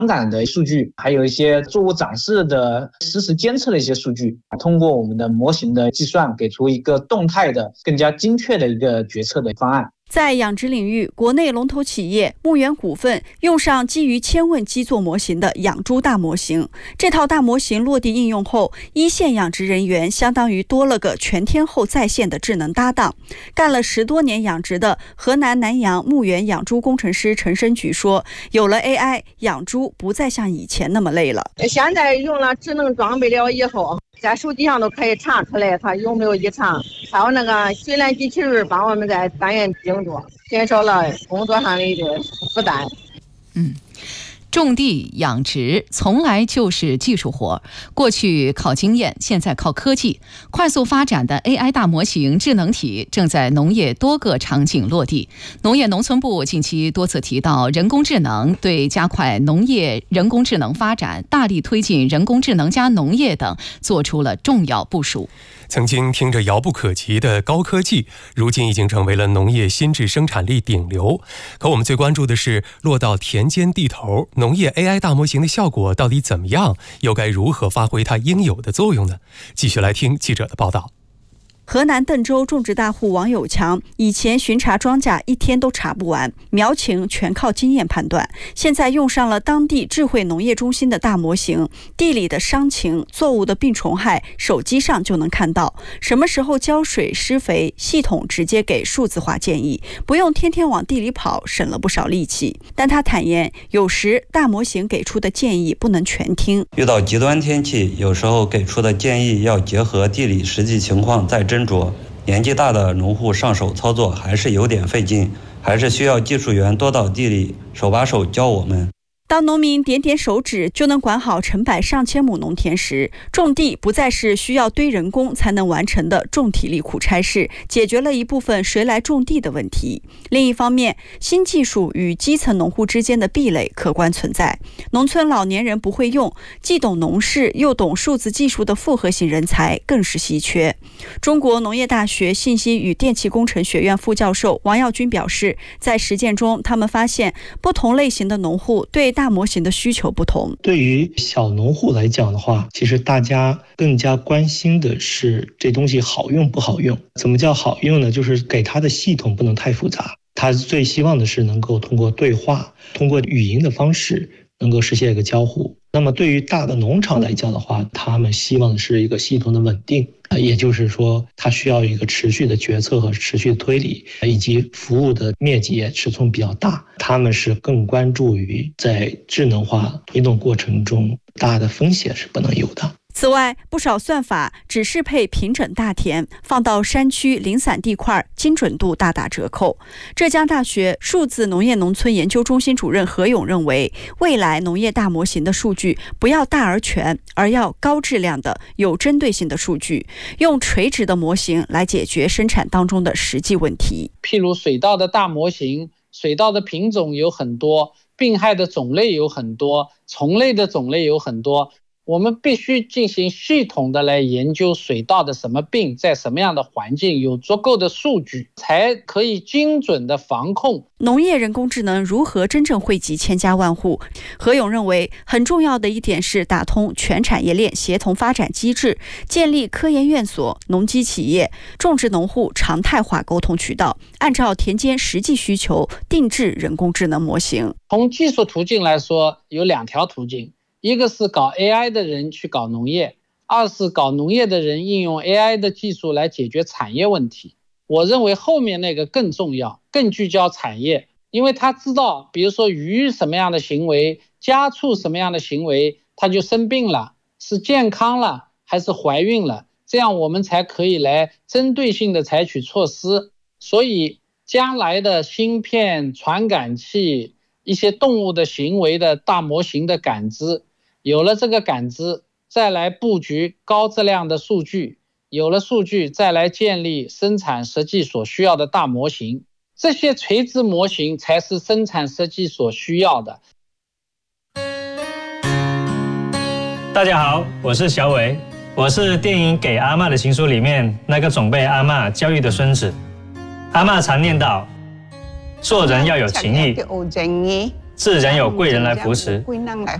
传感的数据，还有一些作物长势的实时监测的一些数据，通过我们的模型的计算，给出一个动态的、更加精确的一个决策的方案。 在养殖领域，国内龙头企业牧原股份用上基于千问基座模型的养猪大模型。这套大模型落地应用后，一线养殖人员相当于多了个全天候在线的智能搭档。干了10多年养殖的河南南阳牧原养猪工程师陈申菊说，有了 AI， 养猪不再像以前那么累了。 现在用了智能装备了以后，在手机上都可以查出来它有没有异常，还有那个水缆机器人帮我们在单元精度，减少了工作上的一个负担。 种地养殖从来就是技术活，过去靠经验，现在靠科技。快速发展的 AI 大模型智能体正在农业多个场景落地。农业农村部近期多次提到人工智能，对加快农业人工智能发展、大力推进人工智能加农业等做出了重要部署。 曾经听着遥不可及的高科技，如今已经成为了农业新质生产力顶流。可我们最关注的是，落到田间地头，农业 AI 大模型的效果到底怎么样？又该如何发挥它应有的作用呢？继续来听记者的报道。 河南邓州种植大户王有强以前巡查庄稼一天都查不完，苗情全靠经验判断。现在用上了当地智慧农业中心的大模型，地里的伤情、作物的病虫害，手机上就能看到。什么时候浇水施肥，系统直接给数字化建议，不用天天往地里跑，省了不少力气。但他坦言，有时大模型给出的建议不能全听， 遇到极端天气，有时候给出的建议要结合地理实际情况再斟酌。年纪大的农户上手操作还是有点费劲，还是需要技术员多到地里手把手教我们。 当农民点点手指就能管好成百上千亩农田时，种地不再是需要堆人工才能完成的重体力苦差事，解决了一部分谁来种地的问题。另一方面，新技术与基层农户之间的壁垒客观存在。农村老年人不会用，既懂农事又懂数字技术的复合型人才更是稀缺。中国农业大学信息与电气工程学院副教授王耀军表示，在实践中，他们发现不同类型的农户对大模型的需求不同。 对于小农户来讲的话，其实大家更加关心的是这东西好用不好用。怎么叫好用呢？就是给它的系统不能太复杂，他最希望的是能够通过对话，通过语音的方式能够实现一个交互。那么对于大的农场来讲的话，他们希望的是一个系统的稳定，也就是说它需要一个持续的决策和持续的推理，以及服务的面积也尺寸比较大。他们是更关注于在智能化推动过程中大的风险是不能有的。 此外，不少算法只适配平整大田，放到山区零散地块，精准度大打折扣。浙江大学数字农业农村研究中心主任何勇认为，未来农业大模型的数据不要大而全，而要高质量的、有针对性的数据，用垂直的模型来解决生产当中的实际问题。 譬如水稻的大模型，水稻的品种有很多，病害的种类有很多，虫类的种类有很多。我们必须进行系统的来研究水稻的什么病，在什么样的环境，有足够的数据，才可以精准的防控。 农业人工智能如何真正惠及千家万户？何勇认为，很重要的一点是打通全产业链协同发展机制，建立科研院所、农机企业、种植农户常态化沟通渠道，按照田间实际需求定制人工智能模型。 从技术途径来说，有2条途径。一个是搞 AI 的人去搞农业，二是搞农业的人应用 AI 的技术来解决产业问题。我认为后面那个更重要，更聚焦产业，因为他知道，比如说鱼什么样的行为，家畜什么样的行为，它就生病了，是健康了还是怀孕了，这样我们才可以来针对性的采取措施。所以将来的芯片、传感器，一些动物的行为的大模型的感知，有了这个感知，再来布局高质量的数据，有了数据，再来建立生产设计所需要的大模型。这些垂直模型才是生产设计所需要的。 大家好，我是小伟，我是电影《给阿嬷的情书》里面那个总被阿嬷教育的孙子。阿嬷常念叨，做人要有情义， 自然有贵人来扶持。